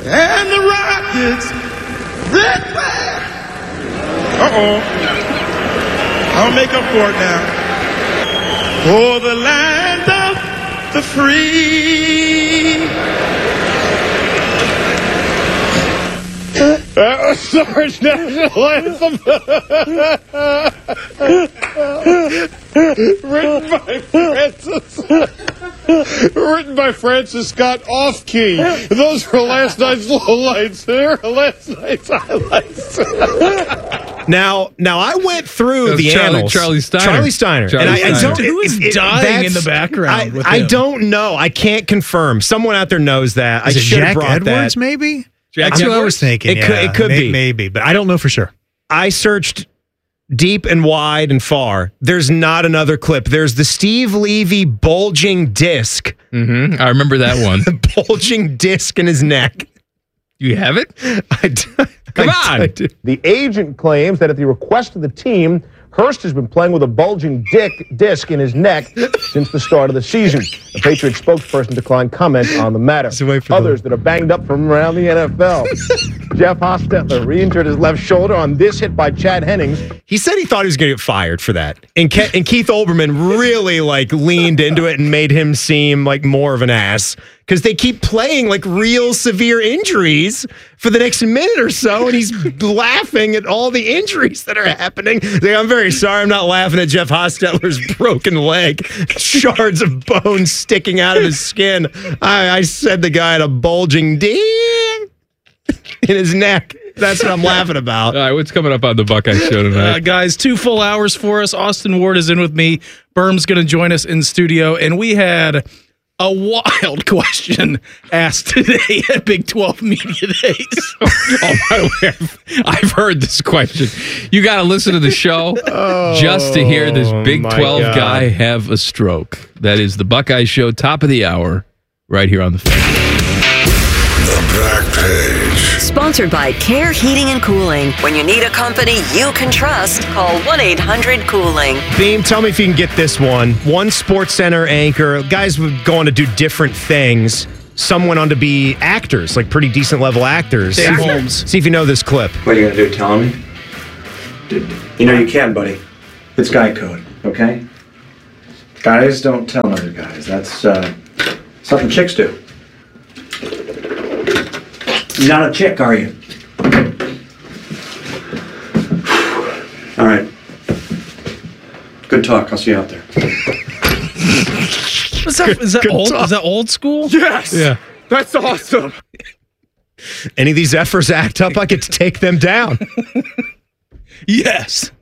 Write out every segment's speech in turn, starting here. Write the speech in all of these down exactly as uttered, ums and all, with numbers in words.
And the Rockets, red flag. Uh-oh. I'll make up for it now. For the land of the free. That was Sarge National Anthem. Written by Francis. Written by Francis Scott Off-Key. Those were last night's lowlights. There are last night's highlights. Now, now I went through the Charlie, annals. Charlie Steiner. Charlie Steiner. Charlie and I, I Steiner. don't, Who is it- it- dying that's- in the background I, with I him? don't know. I can't confirm. Someone out there knows that. Is I it should have Jack brought Edwards, that. maybe? Jack That's what I Edwards? was thinking. It yeah. could- it could May- be. Maybe, but I don't know for sure. I searched deep and wide and far. There's not another clip. There's the Steve Levy bulging disc. Mm-hmm. I remember that one. bulging disc in his neck. You have it? I d- Come I- on. I do. The agent claims that at the request of the team, Hurst has been playing with a bulging dick disc in his neck since the start of the season. The Patriots spokesperson declined comment on the matter. So wait for Others the- that are banged up from around the N F L. Jeff Hostetler re-injured his left shoulder on this hit by Chad Hennings. He said he thought he was going to get fired for that. And, Ke- and Keith Olbermann really like leaned into it and made him seem like more of an ass because they keep playing like real severe injuries for the next minute or so. And he's laughing at all the injuries that are happening. Like, I'm very sorry. I'm not laughing at Jeff Hostetler's broken leg, shards of bone sticking out of his skin. I, I said the guy had a bulging dick in his neck. That's what I'm laughing about. All right, what's coming up on the Buckeye Show Uh, tonight? guys, two full hours for us. Austin Ward is in with me. Berm's going to join us in studio, and we had a wild question asked today at Big twelve Media Days. Oh, by the way, I've, I've heard this question. You got to listen to the show just to hear this Big my twelve God. guy have a stroke. That is the Buckeye Show, top of the hour, right here on the Fan. The Back Page. Sponsored by Care Heating and Cooling. When you need a company you can trust, call one eight hundred cooling. Beam, tell me if you can get this one. One Sports Center anchor. Guys would go on to do different things. Some went on to be actors, like pretty decent level actors. Dave See if- Holmes. See if you know this clip. What are you gonna do, tell me? You know you can, buddy. It's guy code, okay? Guys don't tell other guys. That's uh, something chicks do. You're not a chick, are you? All right. Good talk. I'll see you out there. Is that, is that old? Is that old school? Yes. Yeah. That's awesome. Any of these effers act up, I get to take them down. Yes.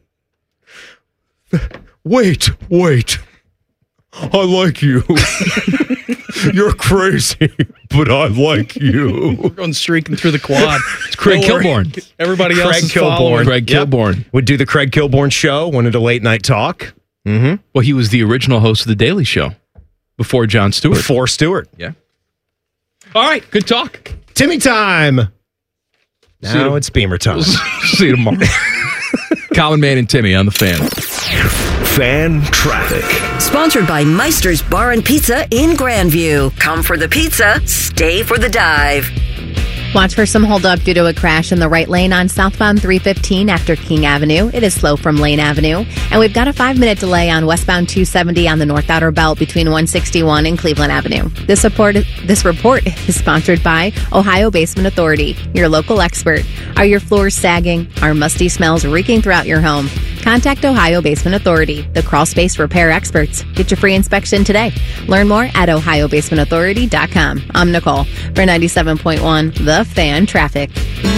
Wait, wait. I like you. You're crazy, but I like you. We're going streaking through the quad. It's Craig Don't worry. Kilborn. Everybody else Craig is following. Kilborn. Craig Yep. Kilborn. Would do the Craig Kilborn show, wanted a late night talk. Mm-hmm. Well, he was the original host of The Daily Show before Jon Stewart. Before Stewart. Yeah. All right, good talk. Timmy time. See you. Now it's Beamer time. See you tomorrow. Common Man and Timmy on the Fan. Fan traffic. Sponsored by Meister's Bar and Pizza in Grandview. Come for the pizza, stay for the dive. Watch for some holdup due to a crash in the right lane on southbound three fifteen after King Avenue. It is slow from Lane Avenue. And we've got a five-minute delay on westbound two seventy on the North Outer Belt between one sixty-one and Cleveland Avenue. This report, this report is sponsored by Ohio Basement Authority, your local expert. Are your floors sagging? Are musty smells reeking throughout your home? Contact Ohio Basement Authority, the crawl space repair experts. Get your free inspection today. Learn more at ohio basement authority dot com. I'm Nicole for ninety-seven point one The Fan Traffic.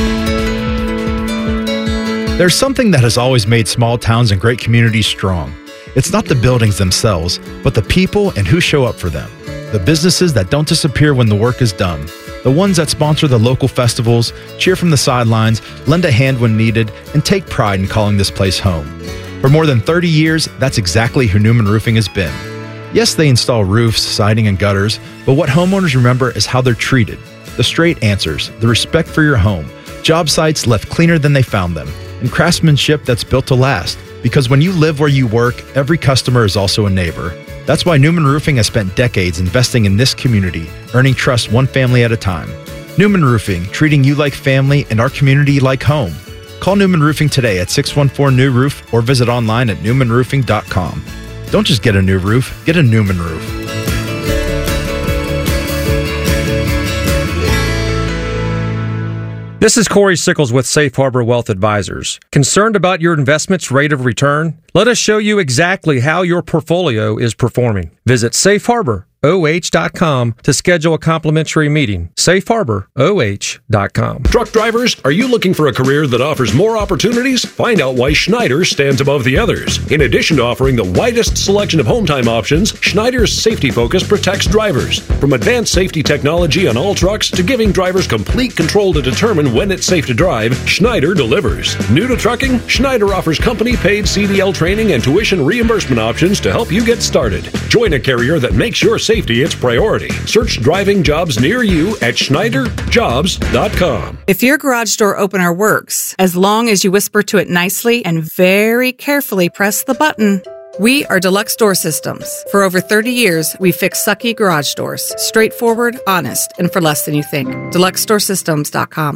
There's something that has always made small towns and great communities strong. It's not the buildings themselves, but the people and who show up for them. The businesses that don't disappear when the work is done. The ones that sponsor the local festivals, cheer from the sidelines, lend a hand when needed, and take pride in calling this place home. For more than thirty years, that's exactly who Newman Roofing has been. Yes, they install roofs, siding, and gutters, but what homeowners remember is how they're treated. The straight answers, the respect for your home, job sites left cleaner than they found them, and craftsmanship that's built to last. Because when you live where you work, every customer is also a neighbor. That's why Newman Roofing has spent decades investing in this community, earning trust one family at a time. Newman Roofing, treating you like family and our community like home. Call Newman Roofing today at six one four new roof or visit online at newman roofing dot com. Don't just get a new roof, get a Newman roof. This is Corey Sickles with Safe Harbor Wealth Advisors. Concerned about your investment's rate of return? Let us show you exactly how your portfolio is performing. Visit safe harbor O H dot com to schedule a complimentary meeting. safe harbor O H dot com. Truck drivers, are you looking for a career that offers more opportunities? Find out why Schneider stands above the others. In addition to offering the widest selection of home time options, Schneider's safety focus protects drivers. From advanced safety technology on all trucks to giving drivers complete control to determine when it's safe to drive, Schneider delivers. New to trucking? Schneider offers company-paid C D L training and tuition reimbursement options to help you get started. Join a carrier that makes your safety its priority. Search driving jobs near you at schneider jobs dot com. If your garage door opener works, as long as you whisper to it nicely and very carefully press the button. We are Deluxe Door Systems. For over thirty years, we fix sucky garage doors. Straightforward, honest, and for less than you think. deluxe door systems dot com.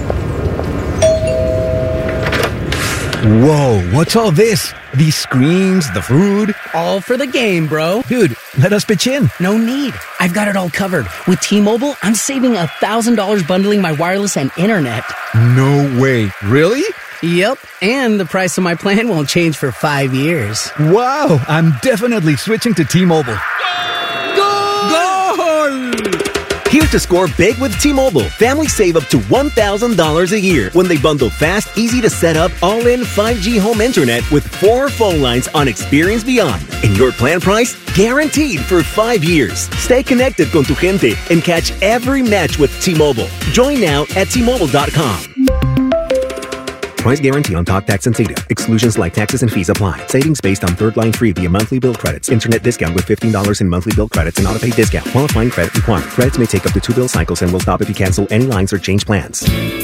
Whoa, what's all this? These screens, the food? All for the game, bro. Dude, let us pitch in. No need. I've got it all covered. With T-Mobile, I'm saving one thousand dollars bundling my wireless and internet. No way. Really? Yep, and the price of my plan won't change for five years. Wow, I'm definitely switching to T-Mobile. Goal! Here to score big with T-Mobile. Families save up to one thousand dollars a year when they bundle fast, easy to set up, all-in five G home internet with four phone lines on Experience Beyond. And your plan price? Guaranteed for five years. Stay connected con tu gente and catch every match with T-Mobile. Join now at T Mobile dot com. Price guarantee on talk, tax, and data. Exclusions like taxes and fees apply. Savings based on third line free via monthly bill credits. Internet discount with fifteen dollars in monthly bill credits and auto-pay discount. Qualifying credit required. Credits may take up to two bill cycles and will stop if you cancel any lines or change plans.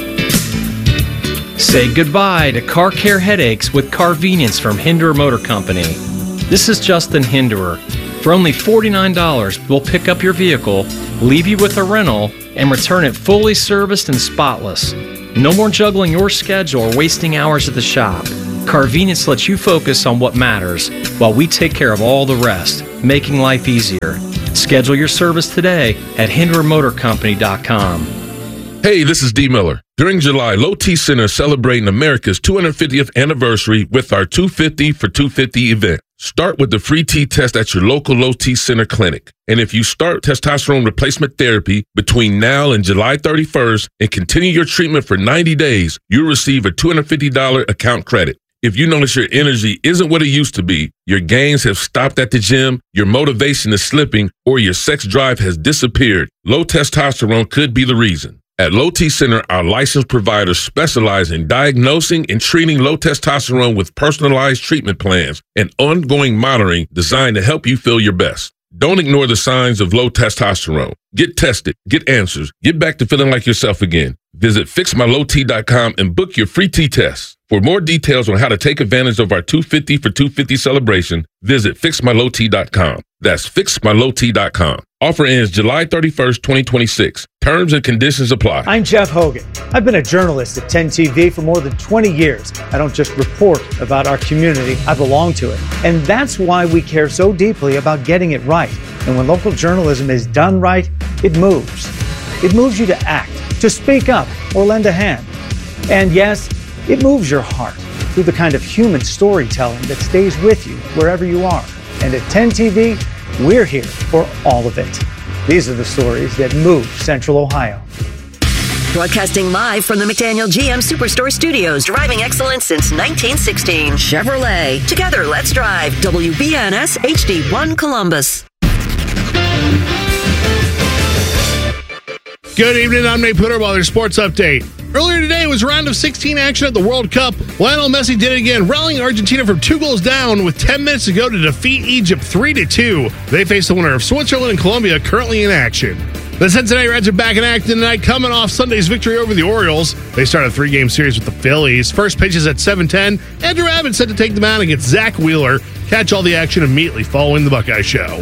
Say goodbye to car care headaches with Carvenience from Hinderer Motor Company. This is Justin Hinderer. For only forty-nine dollars, we'll pick up your vehicle, leave you with a rental, and return it fully serviced and spotless. No more juggling your schedule or wasting hours at the shop. Carvenience lets you focus on what matters while we take care of all the rest, making life easier. Schedule your service today at hinderer motor company dot com. Hey, this is D. Miller. During July, Low T Center is celebrating America's two hundred fiftieth anniversary with our two fifty for two fifty event. Start with the free T-test at your local Low T Center clinic. And if you start testosterone replacement therapy between now and July thirty-first and continue your treatment for ninety days, you'll receive a two hundred fifty dollars account credit. If you notice your energy isn't what it used to be, your gains have stopped at the gym, your motivation is slipping, or your sex drive has disappeared, low testosterone could be the reason. At Low T Center, our licensed providers specialize in diagnosing and treating low testosterone with personalized treatment plans and ongoing monitoring designed to help you feel your best. Don't ignore the signs of low testosterone. Get tested, get answers, get back to feeling like yourself again. Visit fix my low t dot com and book your free T-test. For more details on how to take advantage of our two fifty for two fifty celebration, visit fix my low t dot com. That's fix my low t dot com. Offer ends July thirty-first, twenty twenty-six. Terms and conditions apply. I'm Jeff Hogan. I've been a journalist at ten T V for more than twenty years. I don't just report about our community, I belong to it. And that's why we care so deeply about getting it right. And when local journalism is done right, it moves. It moves you to act, to speak up, or lend a hand. And yes, it moves your heart through the kind of human storytelling that stays with you wherever you are. And at ten T V, we're here for all of it. These are the stories that move Central Ohio. Broadcasting live from the McDaniel G M Superstore Studios, driving excellence since nineteen sixteen. Chevrolet. Together, let's drive. W B N S H D one Columbus. Good evening, I'm Nate Putter with your sports update. Earlier today was round of sixteen action at the World Cup. Lionel Messi did it again, rallying Argentina from two goals down with ten minutes to go to defeat Egypt three to two. They face the winner of Switzerland and Colombia currently in action. The Cincinnati Reds are back in action tonight, coming off Sunday's victory over the Orioles. They start a three-game series with the Phillies. First pitch is at seven ten. Andrew Abbott set to take the mound against Zach Wheeler. Catch all the action immediately following the Buckeye Show.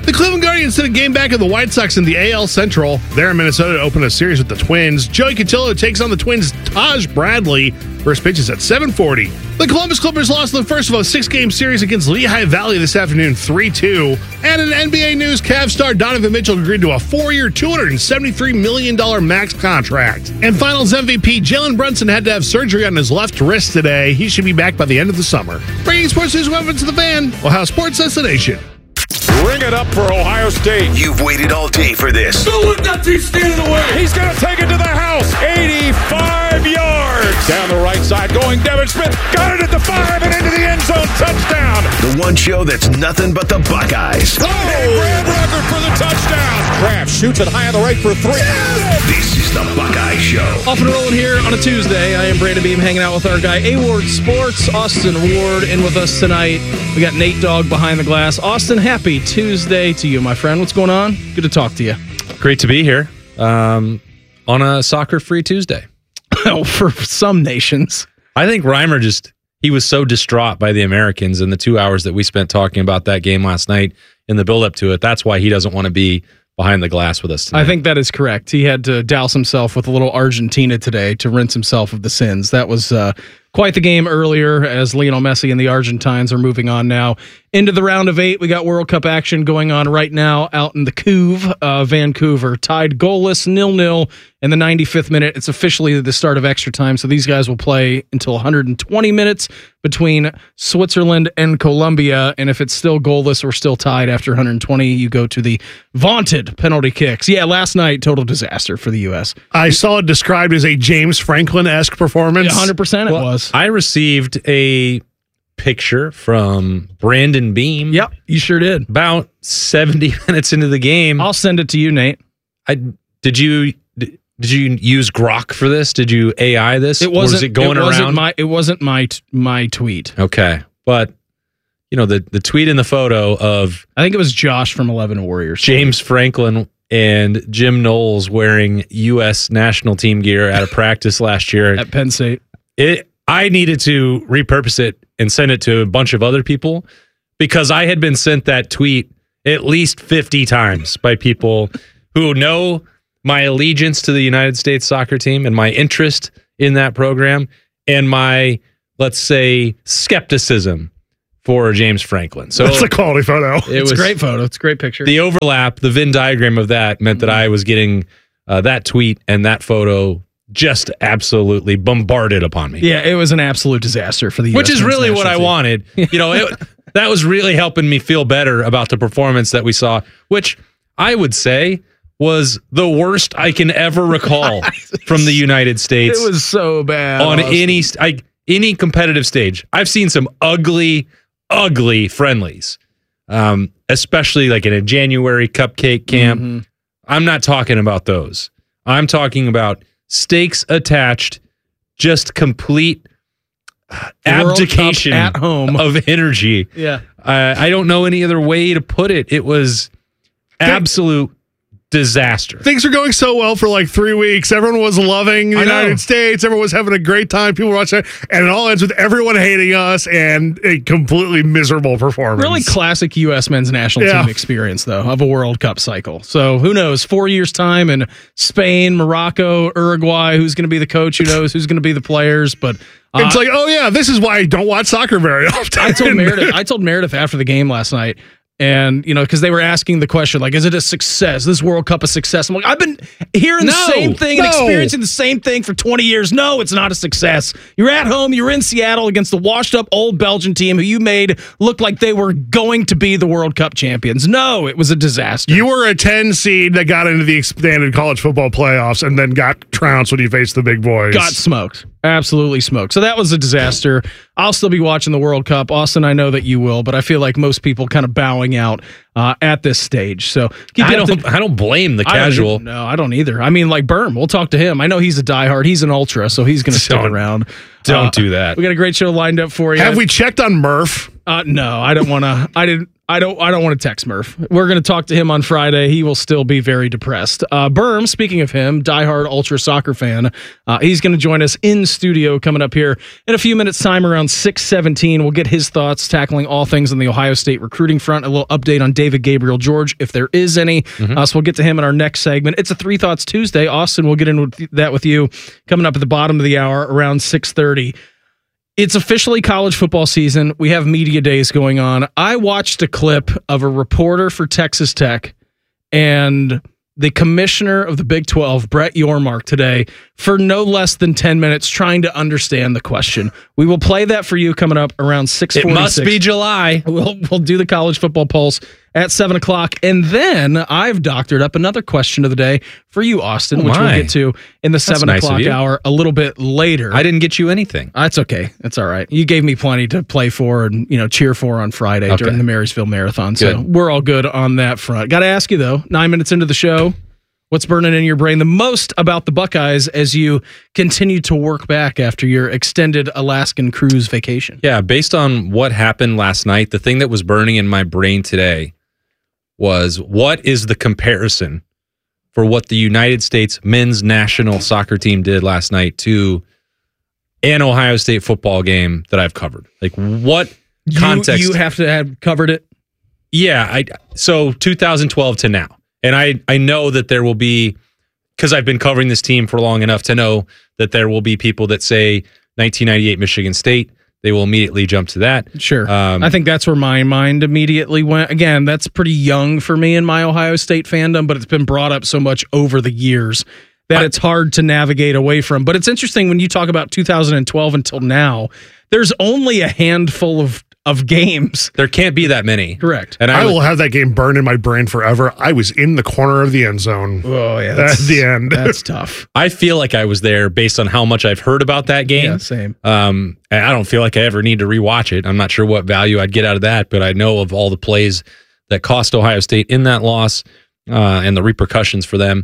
The Cleveland Guardians sent a game back of the White Sox in the A L Central. There in Minnesota to open a series with the Twins. Joey Cotillo takes on the Twins' Taj Bradley. First pitch is at seven forty. The Columbus Clippers lost the first of a six-game series against Lehigh Valley this afternoon, three two. And in N B A news, Cavs star Donovan Mitchell agreed to a four-year, two hundred seventy-three million dollars max contract. And Finals M V P Jalen Brunson had to have surgery on his left wrist today. He should be back by the end of the summer. Bringing sports news weapons to the fan, Ohio Sports Destination. Ring it up for Ohio State. You've waited all day for this. Don't let that team stand in the way. He's going to take it to the house. eighty-five yards. Down the right side going Devin Smith. Got it at the five and into the end zone. Touchdown. The one show that's nothing but the Buckeyes. Oh, Graham record for the touchdown. Graham shoots it high on the right for three. This is the Buckeye Show. Off and rolling here on a Tuesday. I am Brandon Beam hanging out with our guy A-Ward Sports, Austin Ward, in with us tonight. We got Nate Dogg behind the glass. Austin, happy Tuesday to you, my friend. What's going on? Good to talk to you. Great to be here um, on a soccer-free Tuesday. Oh, for some nations. I think Reimer just, he was so distraught by the Americans in the two hours that we spent talking about that game last night in the build-up to it. That's why he doesn't want to be behind the glass with us tonight. I think that is correct. He had to douse himself with a little Argentina today to rinse himself of the sins. That was uh, quite the game earlier as Lionel Messi and the Argentines are moving on now into the round of eight. We got World Cup action going on right now out in the Couve, uh, Vancouver. Tied goalless, nil-nil in the ninety-fifth minute. It's officially the start of extra time, so these guys will play until one hundred twenty minutes between Switzerland and Colombia, and if it's still goalless or still tied after one hundred twenty, you go to the vaunted penalty kicks. Yeah, last night, total disaster for the U S. I saw it described as a James Franklin-esque performance. Yeah, one hundred percent it well, was. I received a picture from Brandon Beam. Yep, you sure did. About seventy minutes into the game. I'll send it to you, Nate. I did you did you use Grok for this? Did you A I this? It wasn't. Or was it going it wasn't around? My, it wasn't my my tweet. Okay, but you know the the tweet and the photo of I think it was Josh from eleven Warriors. James Franklin and Jim Knowles wearing U S national team gear at a practice last year at Penn State. It. I needed to repurpose it and send it to a bunch of other people because I had been sent that tweet at least fifty times by people who know my allegiance to the United States soccer team and my interest in that program and my, let's say, skepticism for James Franklin. So that's a quality photo. It it's was a great photo. It's a great picture. The overlap, the Venn diagram of that meant that I was getting uh, that tweet and that photo just absolutely bombarded upon me. Yeah, it was an absolute disaster for the U S Which is really what I team. wanted. You know, it, that was really helping me feel better about the performance that we saw, which I would say was the worst I can ever recall from the United States. It was so bad. On Austin. any I, any competitive stage. I've seen some ugly, ugly friendlies, um, especially like in a January cupcake camp. Mm-hmm. I'm not talking about those. I'm talking about stakes attached, just complete abdication at home of energy. Yeah. Uh, I don't know any other way to put it. It was absolute disaster. Things were going so well for like three weeks. Everyone was loving the I know. United States. Everyone was having a great time. People were watching it. And it all ends with everyone hating us and a completely miserable performance. Really classic U S men's national Yeah. team experience, though, of a World Cup cycle. So who knows? Four years' time in Spain, Morocco, Uruguay. Who's going to be the coach? Who knows? Who's going to be the players? But uh, It's like, oh, yeah, this is why I don't watch soccer very often. I told Meredith. I told Meredith after the game last night. And, you know, because they were asking the question, like, is it a success? This World Cup a success? I'm like, I've been hearing No, the same thing no. and experiencing the same thing for twenty years. No, it's not a success. You're at home. You're in Seattle against the washed-up old Belgian team who you made look like they were going to be the World Cup champions. No, it was a disaster. You were a ten seed that got into the expanded college football playoffs and then got trounced when you faced the big boys. Got smoked. Absolutely smoked. So that was a disaster. I'll still be watching the World Cup. Austin, I know that you will, but I feel like most people kind of bowing out uh, at this stage. So keep I you up don't. to- I don't blame the I don't casual. even- No, I don't either. I mean, like Berm, we'll talk to him. I know he's a diehard. He's an ultra, so he's going to stick Don't- around. Don't Uh, do that. We got a great show lined up for you. Have we checked on Murph? Uh, no, I don't want to. I didn't. I don't. I don't want to text Murph. We're going to talk to him on Friday. He will still be very depressed. Uh, Berm, speaking of him, diehard ultra soccer fan. Uh, he's going to join us in studio coming up here in a few minutes' time, around six seventeen. We'll get his thoughts, tackling all things on the Ohio State recruiting front. A little update on David Gabriel George, if there is any. Mm-hmm. Uh, so we'll get to him in our next segment. It's a Three Thoughts Tuesday. Austin, we'll get into that with you coming up at the bottom of the hour around six thirty. It's officially college football season. We have media days going on. I watched a clip of a reporter for Texas Tech and the commissioner of the Big twelve, Brett Yormark, today for no less than ten minutes trying to understand the question. We will play that for you coming up around six forty-six. It must be July. We'll, we'll do the college football pulse at seven o'clock. And then I've doctored up another question of the day for you, Austin, oh which my. we'll get to in the That's seven nice o'clock hour a little bit later. I didn't get you anything. That's okay. That's all right. You gave me plenty to play for and, you know, cheer for on Friday Okay. during the Marysville Marathon. So Good. we're all good on that front. Got to ask you, though, nine minutes into the show, what's burning in your brain the most about the Buckeyes as you continue to work back after your extended Alaskan cruise vacation? Yeah, based on what happened last night, the thing that was burning in my brain today was, what is the comparison for what the United States men's national soccer team did last night to an Ohio State football game that I've covered? Like, what context? You, you have to have covered it? Yeah, I so two thousand twelve to now. And I, I know that there will be, because I've been covering this team for long enough to know that there will be people that say nineteen ninety-eight Michigan State. They will immediately jump to that. Sure. Um, I think that's where my mind immediately went. Again, that's pretty young for me in my Ohio State fandom, but it's been brought up so much over the years that I, it's hard to navigate away from. But it's interesting when you talk about two thousand twelve until now, there's only a handful of of games. There can't be that many. Correct. And I, I will have that game burned in my brain forever. I was in the corner of the end zone. Oh, yeah. At the end. That's tough. I feel like I was there based on how much I've heard about that game. Yeah, same. Um, and I don't feel like I ever need to rewatch it. I'm not sure what value I'd get out of that, but I know of all the plays that cost Ohio State in that loss uh, and the repercussions for them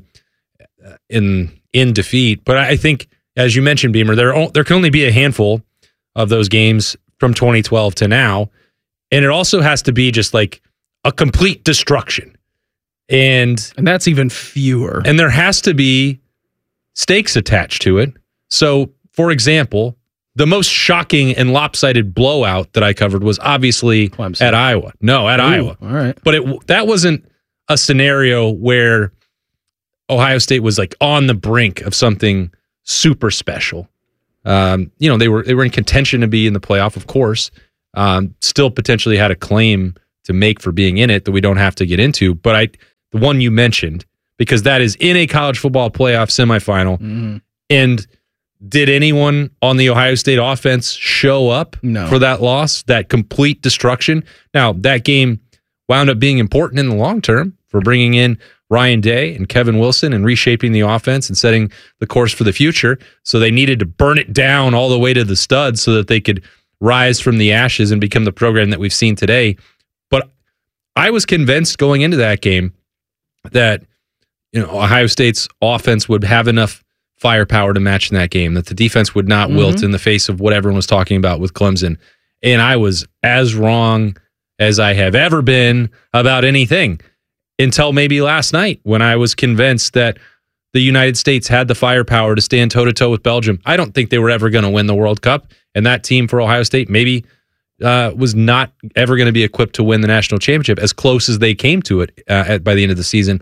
in in defeat. But I think, as you mentioned, Beamer, there there can only be a handful of those games from twenty twelve to now. And it also has to be just like a complete destruction. And and that's even fewer. And there has to be stakes attached to it. So, for example, the most shocking and lopsided blowout that I covered was obviously Clemson. At Iowa. No, at Ooh, Iowa. All right. But it that wasn't a scenario where Ohio State was like on the brink of something super special. Um, you know, they were they were in contention to be in the playoff, of course. Um, still potentially had a claim to make for being in it that we don't have to get into. But I, the one you mentioned, because that is in a college football playoff semifinal. Mm-hmm. And did anyone on the Ohio State offense show up no. for that loss, that complete destruction? Now, that game wound up being important in the long term for bringing in Ryan Day and Kevin Wilson and reshaping the offense and setting the course for the future. So they needed to burn it down all the way to the studs so that they could rise from the ashes and become the program that we've seen today. But I was convinced going into that game that, you know, Ohio State's offense would have enough firepower to match in that game, that the defense would not mm-hmm. wilt in the face of what everyone was talking about with Clemson. And I was as wrong as I have ever been about anything. Until maybe last night when I was convinced that the United States had the firepower to stand toe-to-toe with Belgium. I don't think they were ever going to win the World Cup, and that team for Ohio State maybe uh, was not ever going to be equipped to win the national championship, as close as they came to it uh, at, by the end of the season.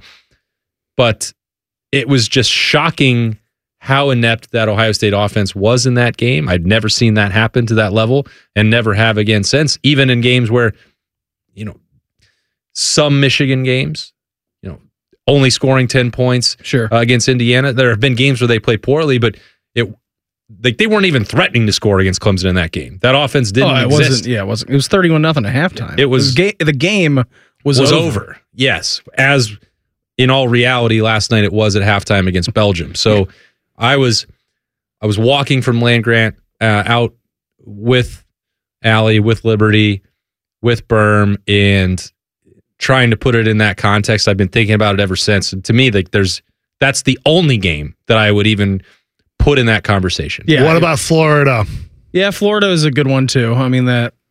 But it was just shocking how inept that Ohio State offense was in that game. I'd never seen that happen to that level and never have again since, even in games where, you know, some Michigan games, you know, only scoring ten points sure. uh, against Indiana. There have been games where they play poorly, but it like they weren't even threatening to score against Clemson in that game. That offense didn't oh, it exist. Wasn't, yeah, it wasn't. It was thirty-one nothing at halftime. It was, it was ga- the game was, was over. over. Yes, as in all reality, last night it was at halftime against Belgium. So I was I was walking from Land Grant uh, out with Allie, with Liberty, with Berm, and trying to put it in that context. I've been thinking about it ever since. And to me, like there's that's the only game that I would even put in that conversation. Yeah. What about Florida? Yeah, Florida is a good one too. I mean, that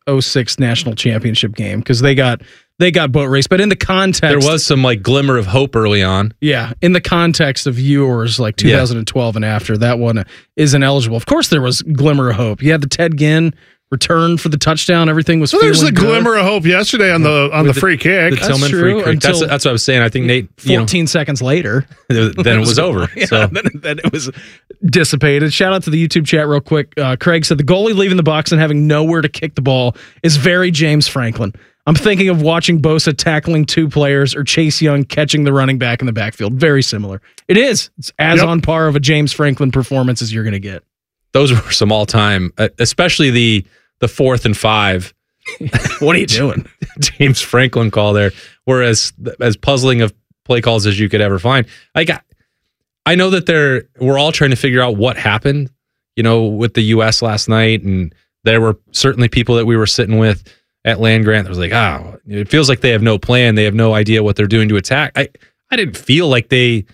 oh six national championship game because they got they got boat race. But in the context, there was some like glimmer of hope early on. Yeah, in the context of yours, like two thousand twelve yeah. and after, that one isn't eligible. Of course, there was glimmer of hope. You had the Ted Ginn return for the touchdown. Everything was. So there's a good. glimmer of hope yesterday on the on the, the free kick. The Tillman free kick. That's, that's what I was saying. I think Nate. fourteen you know, seconds later, then it was over. Yeah, so then, then it was dissipated. Shout out to the YouTube chat real quick. Uh, Craig said the goalie leaving the box and having nowhere to kick the ball is very James Franklin. I'm thinking of watching Bosa tackling two players or Chase Young catching the running back in the backfield. Very similar. It is. It's as yep. on par of a James Franklin performance as you're going to get. Those were some all-time, especially the the fourth and five. What are you doing? James Franklin call there. Whereas as puzzling of play calls as you could ever find. I got. I know that they're. We're all trying to figure out what happened, you know, with the U S last night, and there were certainly people that we were sitting with at Land Grant that was like, oh, it feels like they have no plan. They have no idea what they're doing to attack. I, I didn't feel like they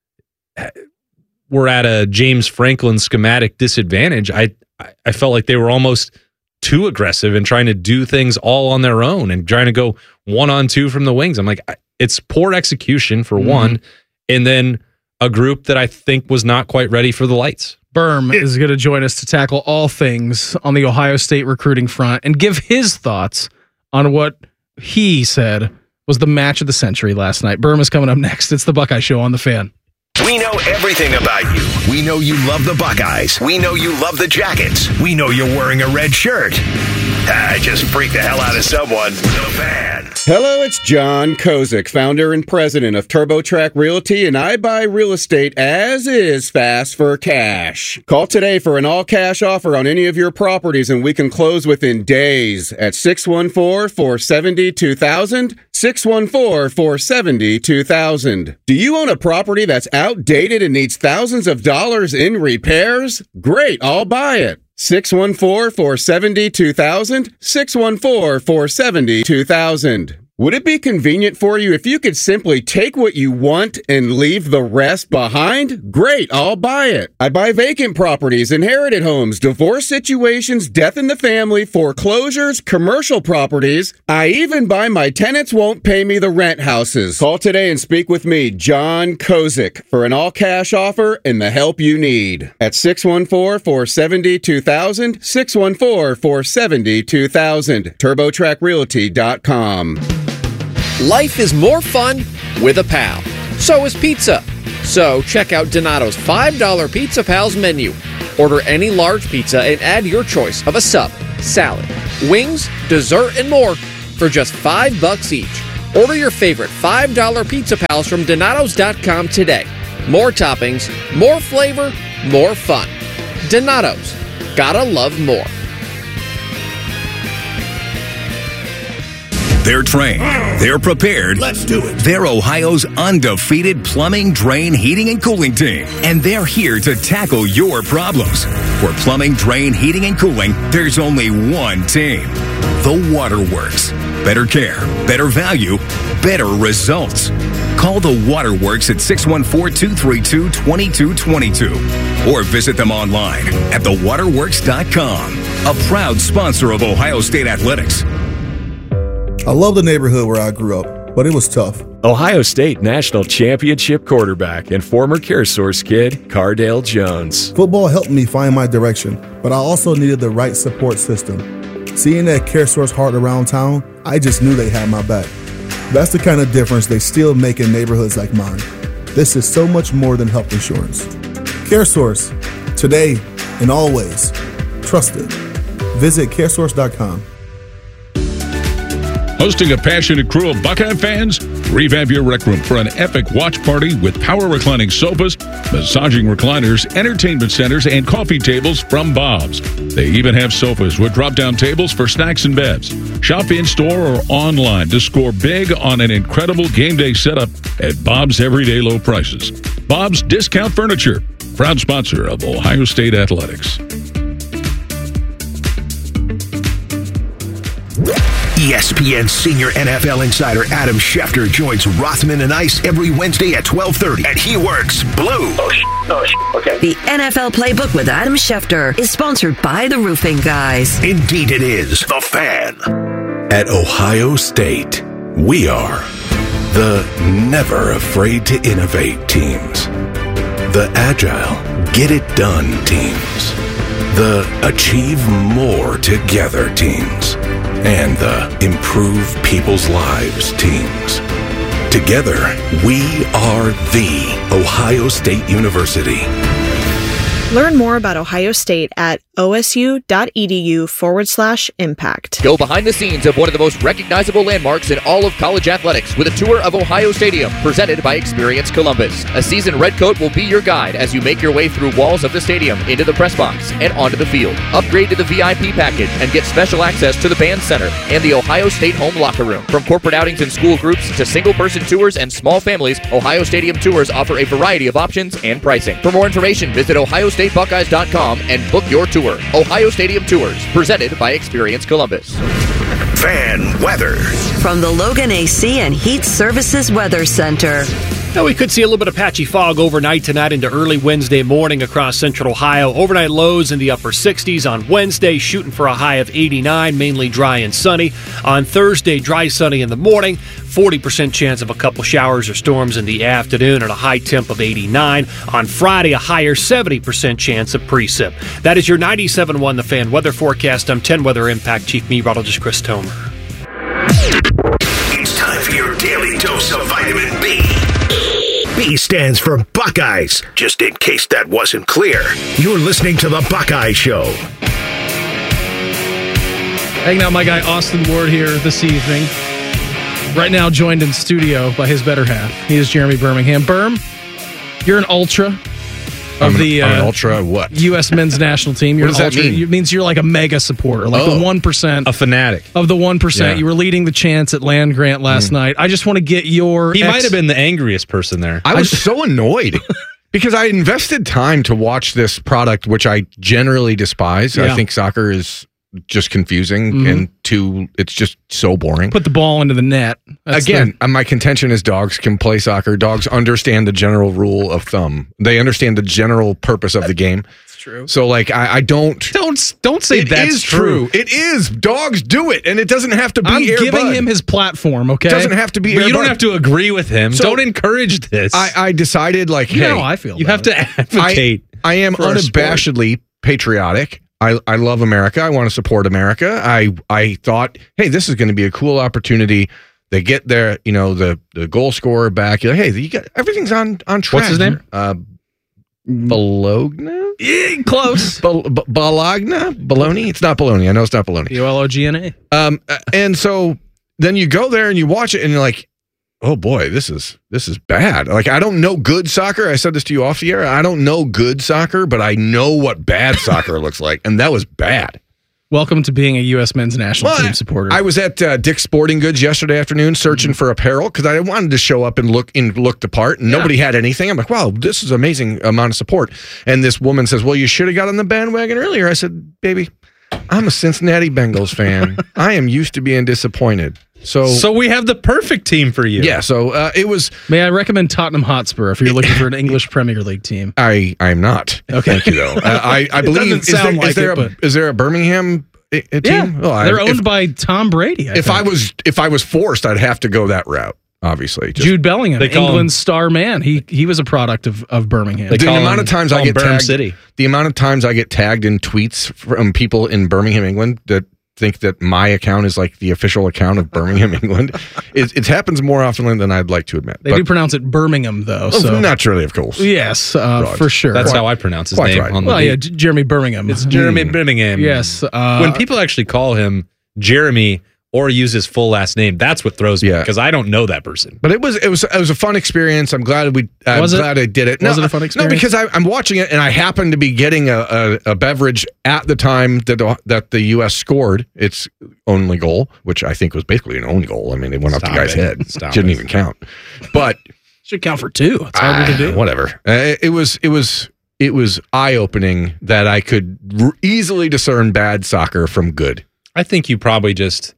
were at a James Franklin schematic disadvantage. I, I felt like they were almost too aggressive and trying to do things all on their own and trying to go one on two from the wings. I'm like, it's poor execution for mm-hmm. one, and then a group that I think was not quite ready for the lights. Berm is going to join us to tackle all things on the Ohio State recruiting front and give his thoughts on what he said was the match of the century last night. Berm is coming up next. It's the Buckeye Show on The Fan. We know everything about you. We know you love the Buckeyes. We know you love the Jackets. We know you're wearing a red shirt. I just freaked the hell out of someone. The Fan. Hello, it's John Kozik, founder and president of TurboTrack Realty, and I buy real estate as is fast for cash. Call today for an all-cash offer on any of your properties, and we can close within days at six one four, four seven zero, two thousand, six one four, four seven zero, two thousand. Do you own a property that's outdated and needs thousands of dollars in repairs? Great, I'll buy it. six one four, four seven zero, two thousand, six one four, four seven zero, two thousand. Would it be convenient for you if you could simply take what you want and leave the rest behind? Great, I'll buy it. I buy vacant properties, inherited homes, divorce situations, death in the family, foreclosures, commercial properties. I even buy my tenants won't pay me the rent houses. Call today and speak with me, John Kozik, for an all-cash offer and the help you need. At six one four, four seven zero, two thousand, six one four, four seven zero, two thousand, turbo track realty dot com. Life is more fun with a pal. So is pizza. So check out Donato's five dollar Pizza Pals menu. Order any large pizza and add your choice of a sub, salad, wings, dessert, and more for just five bucks each. Order your favorite five dollar Pizza Pals from Donatos dot com today. More toppings, more flavor, more fun. Donatos. Gotta love more. They're trained. They're prepared. Let's do it. They're Ohio's undefeated plumbing, drain, heating, and cooling team. And they're here to tackle your problems. For plumbing, drain, heating, and cooling, there's only one team. The Waterworks. Better care, better value, better results. Call the Waterworks at six one four, two three two, two two two two or visit them online at the waterworks dot com. A proud sponsor of Ohio State Athletics. I love the neighborhood where I grew up, but it was tough. Ohio State National Championship quarterback and former CareSource kid, Cardale Jones. Football helped me find my direction, but I also needed the right support system. Seeing that CareSource heart around town, I just knew they had my back. That's the kind of difference they still make in neighborhoods like mine. This is so much more than health insurance. CareSource, today and always. Trusted. Visit care source dot com. Hosting a passionate crew of Buckeye fans? Revamp your rec room for an epic watch party with power reclining sofas, massaging recliners, entertainment centers, and coffee tables from Bob's. They even have sofas with drop-down tables for snacks and bevs. Shop in-store or online to score big on an incredible game day setup at Bob's everyday low prices. Bob's Discount Furniture, proud sponsor of Ohio State Athletics. E S P N senior N F L insider Adam Schefter joins Rothman and Ice every Wednesday at twelve thirty, and he works blue. Oh, sh- oh sh- okay. The N F L Playbook with Adam Schefter is sponsored by the Roofing Guys. Indeed it is. The Fan. At Ohio State, we are the never afraid to innovate teams. The agile, get it done teams. The achieve more together teams. And the improve people's lives teams. Together, we are the Ohio State University. Learn more about Ohio State at osu.edu forward slash impact. Go behind the scenes of one of the most recognizable landmarks in all of college athletics with a tour of Ohio Stadium presented by Experience Columbus. A seasoned redcoat will be your guide as you make your way through walls of the stadium, into the press box, and onto the field. Upgrade to the V I P package and get special access to the band center and the Ohio State home locker room. From corporate outings and school groups to single-person tours and small families, Ohio Stadium Tours offer a variety of options and pricing. For more information, visit ohio state buckeyes dot com and book your tour. Ohio Stadium Tours, presented by Experience Columbus. Fan weather. From the Logan A C and Heat Services Weather Center. Now, we could see a little bit of patchy fog overnight tonight into early Wednesday morning across central Ohio. Overnight lows in the upper sixties on Wednesday, shooting for a high of eighty-nine, mainly dry and sunny. On Thursday, dry, sunny in the morning, forty percent chance of a couple showers or storms in the afternoon and a high temp of eighty-nine. On Friday, a higher seventy percent chance of precip. That is your ninety-seven point one The Fan weather forecast. I'm ten Weather Impact Chief Meteorologist Chris Tomer. It's time for your daily dose of vitamin B. B stands for Buckeyes, just in case that wasn't clear. You're listening to The Buckeye Show. Hanging out with my guy Austin Ward here this evening. Right now joined in studio by his better half. He is Jeremy Birmingham. Berm, you're an ultra of I'm the an, I'm an uh, ultra what? U S men's national team. You're What does an that ultra. mean? It means you're like a mega supporter, like Oh. the one percent. A fanatic. Of the one percent. Yeah. You were leading the chants at Land Grant last Mm. night. I just want to get your... He ex- might have been the angriest person there. I was so annoyed because I invested time to watch this product, which I generally despise. Yeah. I think soccer is just confusing Mhm. and too, it's just so boring. Put the ball into the net. That's Again, uh, my contention is dogs can play soccer. Dogs understand the general rule of thumb. They understand the general purpose of the game. It's true. So, like, I, I don't don't don't say it that's is true. true. It is. Dogs do it, and it doesn't have to be. I'm Air giving Bud. him his platform, okay? It doesn't have to be. But Air you don't Bud. have to agree with him. So- don't encourage this. I, I decided, like, You hey, know how I feel you about have to advocate. I, I am for our sport. unabashedly patriotic. I, I love America. I want to support America. I I thought, hey, this is going to be a cool opportunity. They get their, you know, the the goal scorer back. You're like, hey, you got everything's on on track. What's his name? Uh, Bologna. Yeah, close. Bol- B- Bologna? Bologna? It's not Bologna. I know it's not Bologna. B O L O G N A. Um, uh, and so then you go there and you watch it and you're like, oh boy, this is this is bad. Like, I don't know good soccer. I said this to you off the air. I don't know good soccer, but I know what bad soccer looks like, and that was bad. Welcome to being a U S men's national Well, team supporter. I was at uh, Dick's Sporting Goods yesterday afternoon searching for apparel because I wanted to show up and look and look the part, and nobody had anything. I'm like, wow, this is amazing amount of support. And this woman says, well, you should have got on the bandwagon earlier. I said, baby, I'm a Cincinnati Bengals fan. I am used to being disappointed. So, so we have the perfect team for you. yeah, so uh, it was. May I recommend Tottenham Hotspur if you're looking for an English Premier League team? I I am not. Okay. Thank you though. Uh, I I It believe doesn't is there, sound is like there it, a, but- is there a Birmingham a, a Yeah, team? Well, I- they're owned if, by Tom Brady. I if think. I was if I was forced, I'd have to go that route. Obviously, Just- Jude Bellingham, They call England's star man. He he was a product of, of Birmingham. They the call amount him- of times call I him get Berm tagged, City. the amount of times I get tagged in tweets from people in Birmingham, England, that think that my account is like the official account of Birmingham, England. It, it happens more often than I'd like to admit. They but, do pronounce it Birmingham, though. well, So naturally, of course. yes, uh, Right. for sure. That's Quite- how I pronounce his quite name right. on the well, beat. yeah, J- Jeremy Birmingham. It's Jeremy Mm. Birmingham. Yes. Uh, when people actually call him Jeremy or use his full last name, that's what throws me Yeah. because I don't know that person. But it was it was it was a fun experience. I'm glad we. I'm Was it? glad I did it. Was no, it a fun experience? No, because I, I'm watching it and I happened to be getting a, a, a beverage at the time that the, that the U S scored its only goal, which I think was basically an own goal. I mean, it went off Stop the guy's it. head. Stop Didn't it. even count. But should count for two. It's harder to ah, do. whatever. Uh, it was it was it was eye opening that I could r- easily discern bad soccer from good. I think you probably just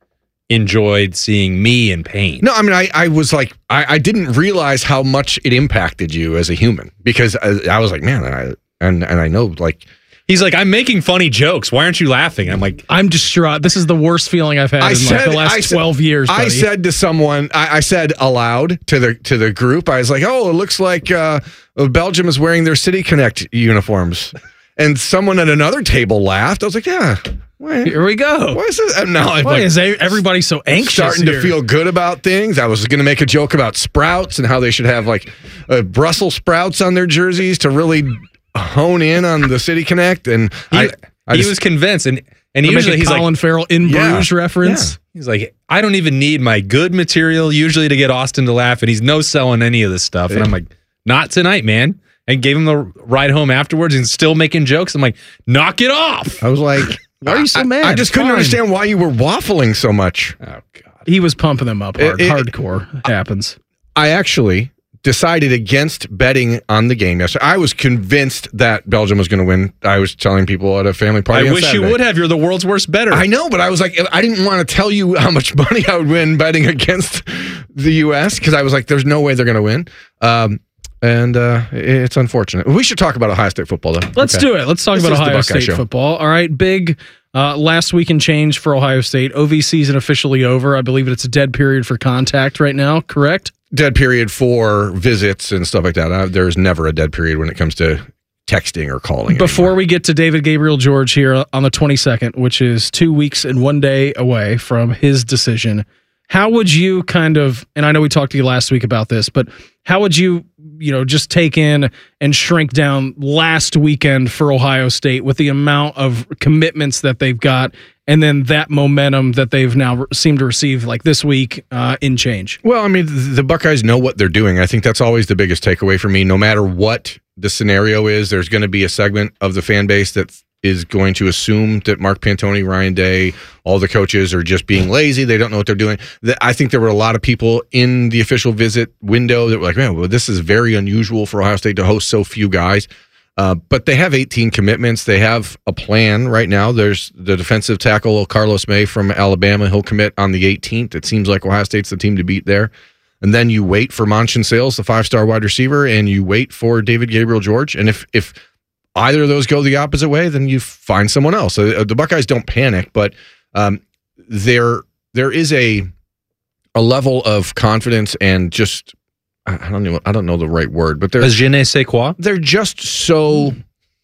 enjoyed seeing me in pain. No, I mean, I, I was like, I, I didn't realize how much it impacted you as a human because I, I was like, man, I, and and I know, like, he's like, I'm making funny jokes. Why aren't you laughing? I'm like, I'm distraught. This is the worst feeling I've had I in said, like the last I said, twelve years. Buddy. I said to someone, I, I said aloud to the to the group, I was like, oh, it looks like uh, Belgium is wearing their City Connect uniforms. And someone at another table laughed. I was like, yeah. Why, here we go. Why is this? And now I'm Why like, is everybody so anxious? Starting here? to feel good about things. I was going to make a joke about Sprouts and how they should have like uh, Brussels sprouts on their jerseys to really hone in on the City Connect. And he, I, I he just, was convinced. And and To usually make a he's Colin like, Farrell in Yeah, Bruges reference. yeah. he's like, I don't even need my good material usually to get Austin to laugh, and he's no selling any of this stuff. And I'm like, not tonight, man. And gave him the ride home afterwards and still making jokes. I'm like, knock it off. I was like, why are you so I, mad? I just couldn't Fine. understand why you were waffling so much. Oh, God. He was pumping them up hard, It- it- hardcore. It happens. I actually decided against betting on the game yesterday. I was convinced that Belgium was going to win. I was telling people at a family party. I on wish Saturday. you would have. You're the world's worst bettor. I know, but I was like, I didn't want to tell you how much money I would win betting against the U S because I was like, there's no way they're going to win. Um, and uh, it's unfortunate. We should talk about Ohio State football, though. Let's Okay. do it. Let's talk This about is the Ohio Buckeye State Show. football. All right, big uh, last week and change for Ohio State. O V season officially over. I believe it's a dead period for contact right now, correct? Dead period for visits and stuff like that. Uh, there's never a dead period when it comes to texting or calling. Before anymore. we get to David Gabriel George here on the twenty-second, which is two weeks and one day away from his decision, how would you kind of, and I know we talked to you last week about this, but how would you, you know, just take in and shrink down last weekend for Ohio State with the amount of commitments that they've got and then that momentum that they've now re- seemed to receive like this week uh, in change? Well, I mean, the Buckeyes know what they're doing. I think that's always the biggest takeaway for me. No matter what the scenario is, there's going to be a segment of the fan base that is going to assume that Mark Pantoni, Ryan Day, all the coaches are just being lazy. They don't know what they're doing. I think there were a lot of people in the official visit window that were like, man, well, this is very unusual for Ohio State to host so few guys. Uh, but they have eighteen commitments. They have a plan right now. There's the defensive tackle, Carlos May from Alabama. He'll commit on the eighteenth. It seems like Ohio State's the team to beat there. And then you wait for Manchin Sales, the five-star wide receiver, and you wait for David Gabriel George. And if if either of those go the opposite way, then you find someone else. Uh, the Buckeyes don't panic, but um, there there is a a level of confidence and just I don't know I don't know the right word, but they're je ne sais quoi. They're just so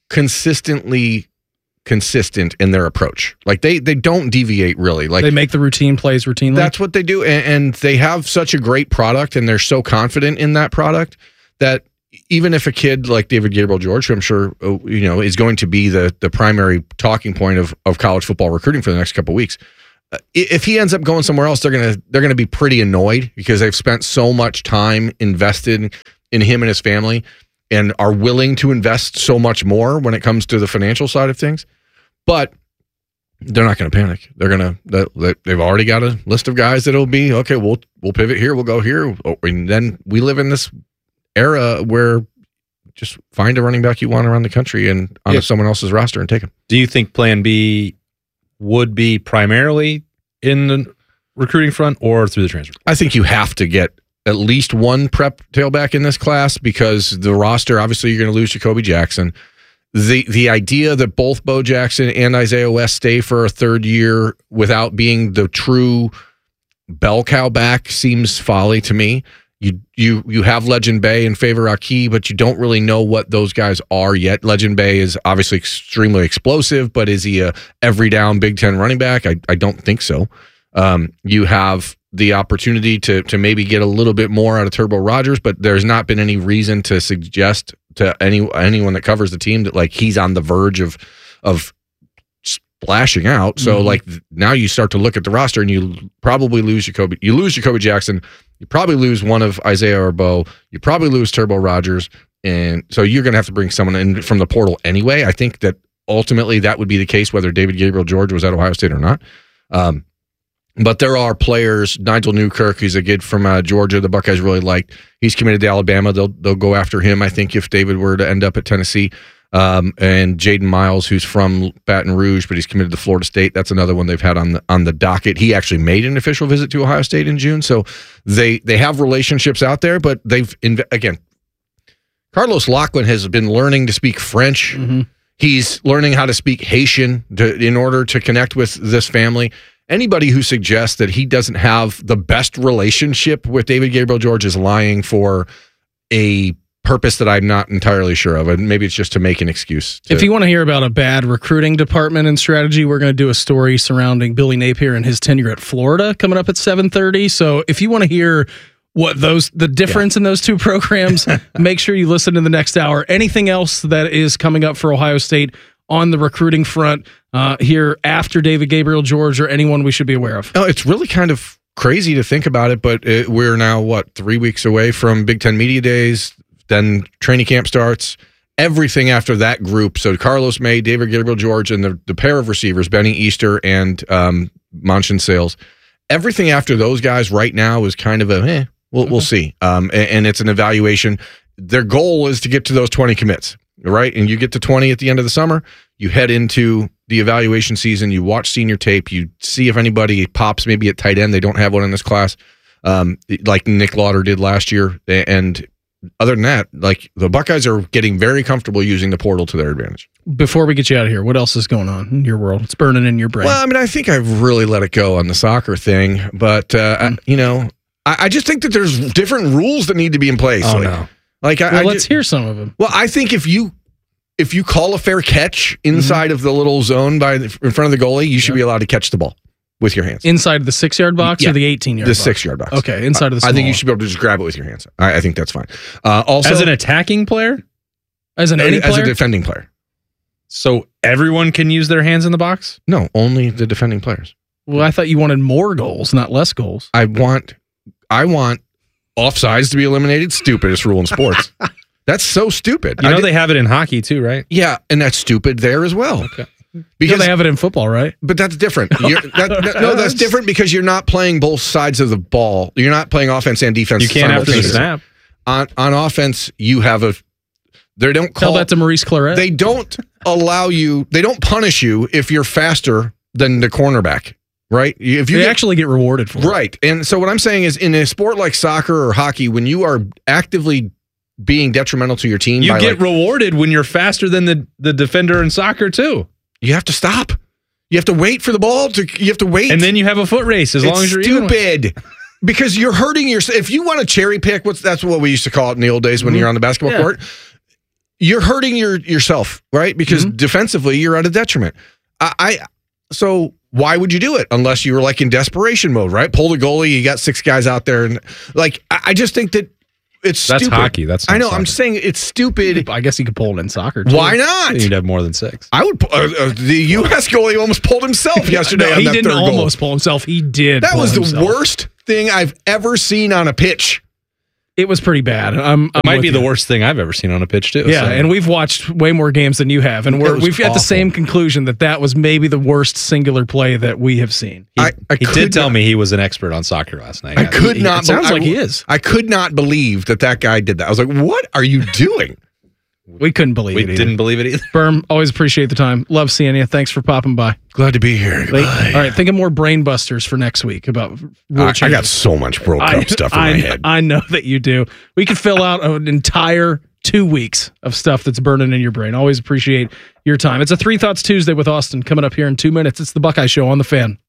consistently consistent in their approach. Like they they don't deviate really. Like They make the routine plays routinely. that's what they do, and, and they have such a great product, and they're so confident in that product that even if a kid like David Gabriel George, who I'm sure uh, you know is going to be the the primary talking point of of college football recruiting for the next couple of weeks, uh, if he ends up going somewhere else, they're gonna they're gonna be pretty annoyed because they've spent so much time invested in him and his family, and are willing to invest so much more when it comes to the financial side of things. But they're not going to panic. They're going to. They've already got a list of guys that'll be okay. We'll we'll pivot here. We'll go here, and then we live in this era where just find a running back you want around the country and on Yeah. someone else's roster and take him. Do you think Plan B would be primarily in the recruiting front or through the transfer? I think you have to get at least one prep tailback in this class because the roster, obviously, you're going to lose Jacoby Jackson. The the idea that both Bo Jackson and Isaiah West stay for a third year without being the true bell cow back seems folly to me. You you you have Legend Bay and Favor Aki, but you don't really know what those guys are yet. Legend Bay is obviously extremely explosive, but is he a every down Big Ten running back? I, I don't think so. Um, you have the opportunity to to maybe get a little bit more out of Turbo Rogers, but there's not been any reason to suggest to any anyone that covers the team that like he's on the verge of of splashing out. So Mhm. like now you start to look at the roster and you probably lose Jacoby. You lose Jacoby Jackson. You probably lose one of Isaiah or Bo. You probably lose Turbo Rogers, and so you're going to have to bring someone in from the portal anyway. I think that ultimately that would be the case whether David Gabriel George was at Ohio State or not. Um, But there are players, Nigel Newkirk, he's a kid from uh, Georgia, the Buckeyes really liked. He's committed to Alabama. They'll they'll go after him, I think, if David were to end up at Tennessee. Um, and Jaden Miles, who's from Baton Rouge, but he's committed to Florida State. That's another one they've had on the on the docket. He actually made an official visit to Ohio State in June, so they they have relationships out there. But they've inv- again, Carlos Lachlan has been learning to speak French. Mm-hmm. He's learning how to speak Haitian to, in order to connect with this family. Anybody who suggests that he doesn't have the best relationship with David Gabriel George is lying for a purpose that I'm not entirely sure of, and maybe it's just to make an excuse. To, if you want to hear about a bad recruiting department and strategy, we're going to do a story surrounding Billy Napier and his tenure at Florida coming up at seven thirty. So if you want to hear what those the difference yeah. in those two programs, make sure you listen to the next hour. Anything else that is coming up for Ohio State on the recruiting front uh, here after David Gabriel George, or anyone we should be aware of? Oh, it's really kind of crazy to think about it, but it, we're now, what, three weeks away from Big Ten Media Days. Then training camp starts. Everything after that group. So Carlos May, David Gabriel George, and the, the pair of receivers, Benny Easter and um, Manchin Sales. Everything after those guys right now is kind of a, eh, we'll, mm-hmm. we'll see. Um, and, and it's an evaluation. Their goal is to get to those twenty commits, right? And you get to twenty at the end of the summer. You head into the evaluation season. You watch senior tape. You see if anybody pops maybe at tight end. They don't have one in this class, um, like Nick Lauder did last year. And other than that, like, the Buckeyes are getting very comfortable using the portal to their advantage. Before we get you out of here, what else is going on in your world? It's burning in your brain. Well, I mean, I think I've really let it go on the soccer thing, but uh, mm. I, you know, I, I just think that there's different rules that need to be in place. Oh like, no! Like, well, I, I let's just, hear some of them. Well, I think if you if you call a fair catch inside mm-hmm. of the little zone by the, in front of the goalie, you should yep. be allowed to catch the ball with your hands. Inside the six-yard box yeah. or the eighteen-yard box? The six-yard box. Okay, inside of the small. I think you should be able to just grab it with your hands. I, I think that's fine. Uh, also, as an attacking player? As an any As player? a defending player. So everyone can use their hands in the box? No, only the defending players. Well, I thought you wanted more goals, not less goals. I want I want offsides to be eliminated. Stupidest rule in sports. That's so stupid. You know I they have it in hockey too, right? Yeah, and that's stupid there as well. Okay. Because you know they have it in football, right? But that's different. You're, that, that, no, that's different because you're not playing both sides of the ball. You're not playing offense and defense. You can't after the snap. On on offense, you have a. They don't call Tell that to Maurice Claret. They don't allow you. They don't punish you if you're faster than the cornerback, right? If you they get, actually get rewarded for it. Right. And so what I'm saying is, in a sport like soccer or hockey, when you are actively being detrimental to your team, you by get like, rewarded when you're faster than the the defender in soccer too. You have to stop. You have to wait for the ball to. You have to wait, and then you have a foot race as it's long as you're stupid. Because you're hurting yourself. If you want to cherry pick, what's that's what we used to call it in the old days when mm-hmm. you're on the basketball yeah. court. You're hurting your yourself, right? Because mm-hmm. defensively, you're at a detriment. I, I so why would you do it unless you were like in desperation mode, right? Pull the goalie, you got six guys out there, and like I, I just think that. It's That's stupid. hockey. That's not I know. soccer. I'm saying it's stupid. I guess you could pull it in soccer too. Why not? You'd have more than six. I would. Uh, uh, the U S goalie almost pulled himself yesterday. no, on he that didn't third almost goal. pull himself. He did. That pull was the himself. worst thing I've ever seen on a pitch. It was pretty bad. I'm, I'm it might be you. the worst thing I've ever seen on a pitch too. Yeah, so. and we've watched way more games than you have, and we're, we've got the same conclusion that that was maybe the worst singular play that we have seen. He, I, I he did tell not, me he was an expert on soccer last night. I could he, not. It sounds be, like I, he is. I could not believe that that guy did that. I was like, "What are you doing?" We couldn't believe we it. We didn't believe it either. Berm, always appreciate the time. Love seeing you. Thanks for popping by. Glad to be here. All right, think of more brain busters for next week about rule I, I got so much World Cup I, stuff in I, my head. I know that you do. We could fill out an entire two weeks of stuff that's burning in your brain. Always appreciate your time. It's a Three Thoughts Tuesday with Austin coming up here in two minutes. It's the Buckeye Show on the Fan.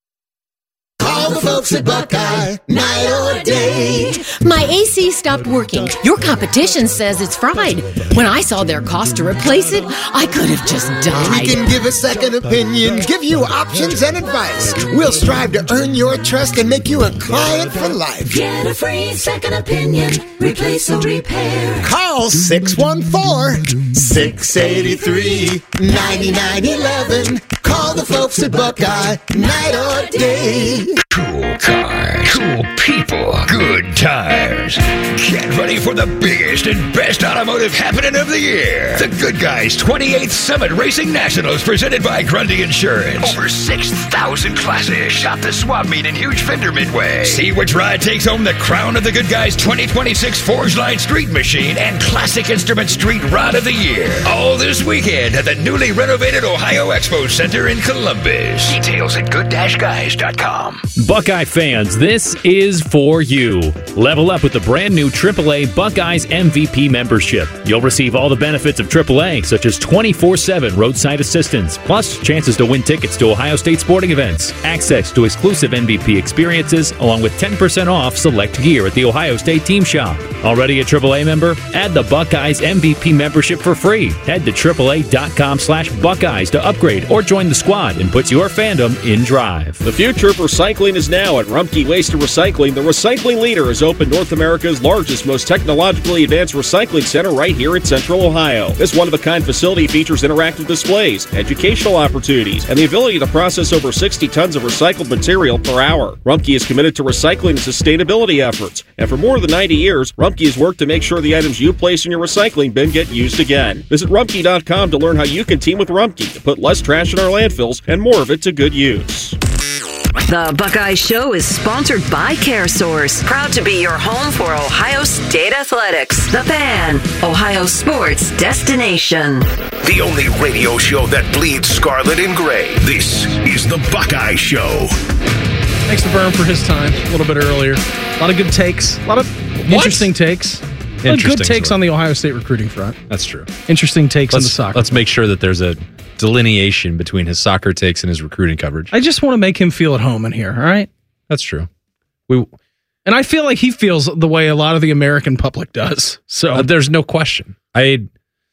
Call the folks at Buckeye, night or day. My A C stopped working. Your competition says it's fried. When I saw their cost to replace it, I could have just died. We can give a second opinion, give you options and advice. We'll strive to earn your trust and make you a client for life. Get a free second opinion, replace or repair. Call six one four, six eight three, nine nine one one. Call the folks at Buckeye, night or day. Cool guy. Cool people, good times. Get ready for the biggest and best automotive happening of the year. The Good Guys twenty-eighth Summit Racing Nationals presented by Grundy Insurance. Over six thousand classes. Shop the swap meet in Huge Fender Midway. See which ride takes home the crown of the Good Guys twenty twenty-six Forge Line Street Machine and Classic Instrument Street Rod of the Year. All this weekend at the newly renovated Ohio Expo Center in Columbus. Details at good dash guys dot com. Buckeye fans, this is for you. Level up with the brand new triple A Buckeyes M V P membership. You'll receive all the benefits of triple A, such as twenty-four seven roadside assistance, plus chances to win tickets to Ohio State sporting events, access to exclusive M V P experiences, along with ten percent off select gear at the Ohio State Team Shop. Already a triple A member? Add the Buckeyes M V P membership for free. Head to triple A dot com slash Buckeyes to upgrade or join the squad and put your fandom in drive. The future of recycling is now at Rumpke Waste and Recycling. The recycling leader has opened North America's largest, most technologically advanced recycling center right here in Central Ohio. This one-of-a-kind facility features interactive displays, educational opportunities, and the ability to process over sixty tons of recycled material per hour. Rumpke is committed to recycling and sustainability efforts, and for more than ninety years, Rumpke has worked to make sure the items you place in your recycling bin get used again. Visit rumpke dot com to learn how you can team with Rumpke to put less trash in our landfills and more of it to good use. The Buckeye Show is sponsored by CareSource, proud to be your home for Ohio State Athletics. The Fan, Ohio sports destination. The only radio show that bleeds scarlet and gray. This is the Buckeye Show. Thanks to Berm for his time a little bit earlier. A lot of good takes. A lot of interesting takes. A lot of Interesting good takes story. on the Ohio State recruiting front. That's true. Interesting takes let's, on the soccer. Let's make sure that there's a delineation between his soccer takes and his recruiting coverage. I just want to make him feel at home in here, all right? That's true. We And I feel like he feels the way a lot of the American public does. So uh, there's no question. I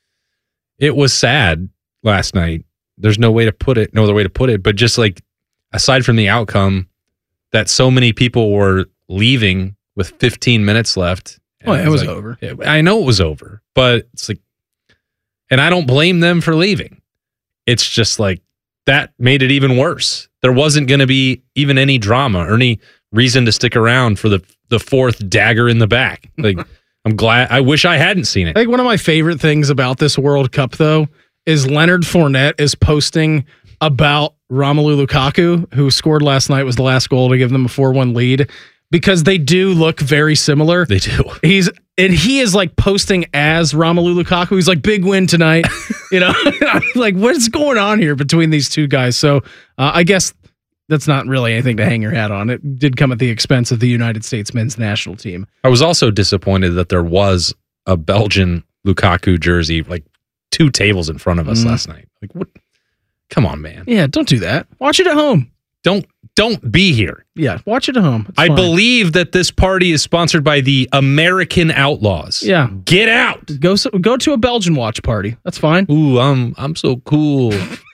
it was sad last night. There's no way to put it, no other way to put it, but just like aside from the outcome that so many people were leaving with fifteen minutes left. Oh, it was like, over. I know it was over, but it's like, and I don't blame them for leaving. It's just like that made it even worse. There wasn't going to be even any drama or any reason to stick around for the the fourth dagger in the back. Like, I'm glad. I wish I hadn't seen it. I think one of my favorite things about this World Cup, though, is Leonard Fournette is posting about Romelu Lukaku, who scored last night, was the last goal to give them a four one lead. Because they do look very similar. They do. He's and he is like posting as Romelu Lukaku. He's like, big win tonight. You know, like what's going on here between these two guys? So uh, I guess that's not really anything to hang your hat on. It did come at the expense of the United States men's national team. I was also disappointed that there was a Belgian Lukaku jersey like two tables in front of us mm. last night. Like what? Come on, man. Yeah, don't do that. Watch it at home. Don't don't be here. Yeah, watch it at home. It's I fine. believe that this party is sponsored by the American Outlaws. Yeah, get out. Go go to a Belgian watch party. That's fine. Ooh, I'm I'm so cool.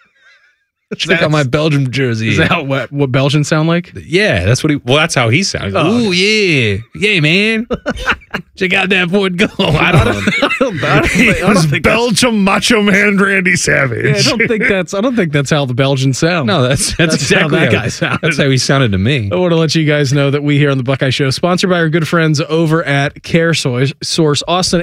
Check out my Belgian jersey. Is that what what Belgians sound like? Yeah, that's what he. Well, that's how he sounds. Oh, Ooh, yeah, yeah, man. Check out that Ford Go. I don't know. I don't think, I don't think Belgium Macho Man Randy Savage. Yeah, I don't think that's. I don't think that's how the Belgians sound. No, that's that's, that's exactly how that how, guy sounded. That's how he sounded to me. I want to let you guys know that we here on the Buckeye Show, sponsored by our good friends over at CareSource, Austin.